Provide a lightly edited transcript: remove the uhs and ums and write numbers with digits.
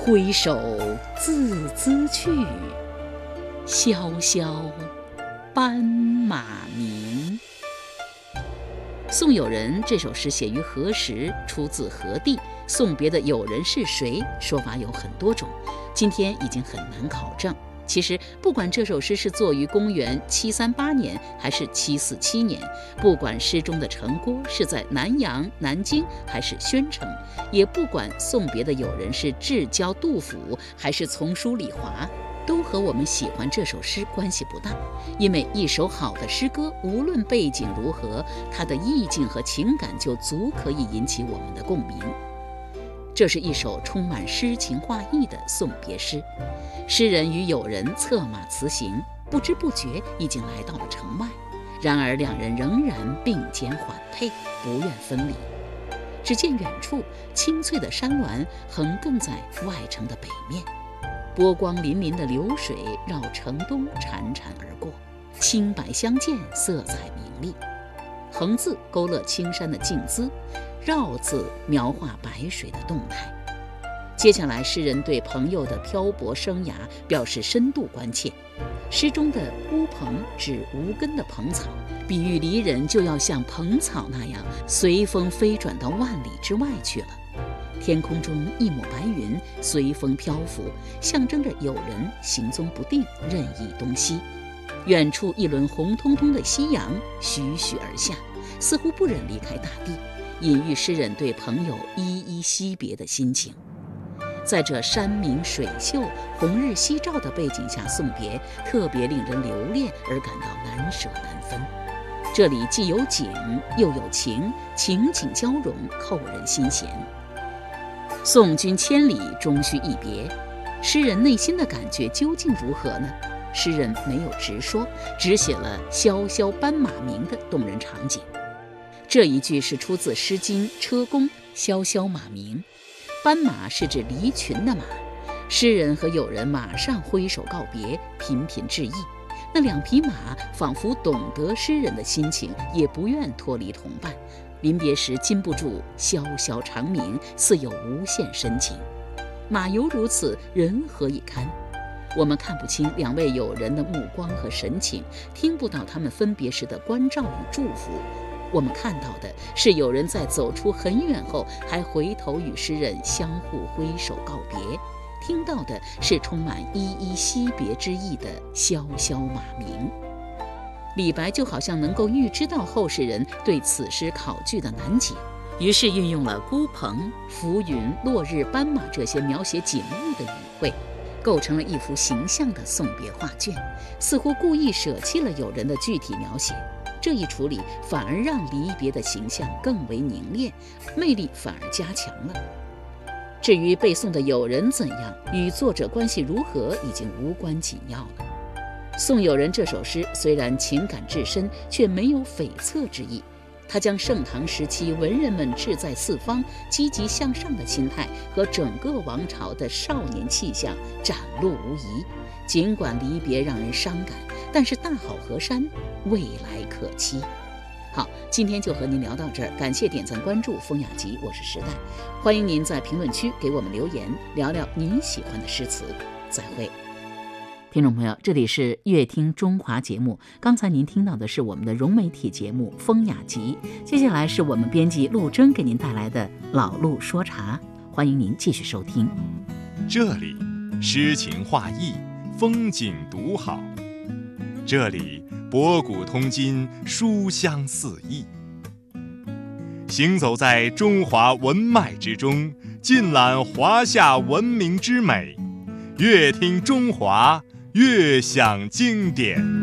挥手自兹去，萧萧斑马鸣。送友人这首诗写于何时，出自何地，送别的友人是谁，说法有很多种，今天已经很难考证。其实不管这首诗是作于公元738年还是747年，不管诗中的城郭是在南阳、南京还是宣城，也不管送别的友人是至交杜甫还是从书李华，都和我们喜欢这首诗关系不大。因为一首好的诗歌，无论背景如何，它的意境和情感就足可以引起我们的共鸣。这是一首充满诗情画意的送别诗，诗人与友人策马辞行，不知不觉已经来到了城外，然而两人仍然并肩缓配，不愿分离。只见远处青翠的山峦横亘在外城的北面，波光粼粼的流水绕城东潺潺而过，青白相间，色彩明丽。横字勾勒青山的静姿，绕字描画白水的动态。接下来诗人对朋友的漂泊生涯表示深度关切。诗中的孤蓬指无根的蓬草，比喻离人就要像蓬草那样随风飞转到万里之外去了。天空中一抹白云随风漂浮，象征着友人行踪不定，任意东西。远处一轮红彤彤的夕阳徐徐而下，似乎不忍离开大地，隐喻诗人对朋友依依惜别的心情。在这山明水秀、红日夕照的背景下送别，特别令人留恋而感到难舍难分。这里既有景又有情，情景交融，扣人心弦。送君千里，终须一别，诗人内心的感觉究竟如何呢？诗人没有直说，只写了萧萧斑马鸣的动人场景。这一句是出自《诗经·车公·萧萧马鸣》，斑马是指离群的马。诗人和友人马上挥手告别，频频致意。那两匹马仿佛懂得诗人的心情，也不愿脱离同伴。临别时禁不住萧萧长鸣，似有无限深情。马犹如此，人何以堪？我们看不清两位友人的目光和神情，听不到他们分别时的关照与祝福。我们看到的是友人在走出很远后，还回头与诗人相互挥手告别，听到的是充满依依惜别之意的萧萧马鸣。李白就好像能够预知到后世人对此诗考据的难解，于是运用了孤蓬、浮云、落日、斑马这些描写景物的语汇，构成了一幅形象的送别画卷，似乎故意舍弃了友人的具体描写。这一处理反而让离别的形象更为凝练，魅力反而加强了。至于背诵的友人怎样，与作者关系如何，已经无关紧要了。送友人这首诗虽然情感至深，却没有悱恻之意。他将盛唐时期文人们志在四方、积极向上的心态和整个王朝的少年气象展露无遗。尽管离别让人伤感，但是大好河山，未来可期。好，今天就和您聊到这儿，感谢点赞关注风雅集，我是时代，欢迎您在评论区给我们留言，聊聊您喜欢的诗词。再会。听众朋友，这里是乐听中华节目，刚才您听到的是我们的融媒体节目风雅集，接下来是我们编辑陆征给您带来的老陆说茶，欢迎您继续收听。 这里诗情画意，风景独好，这里博古通今，书香四溢。行走在中华文脉之中，尽览华夏文明之美，乐听中华，悦享经典。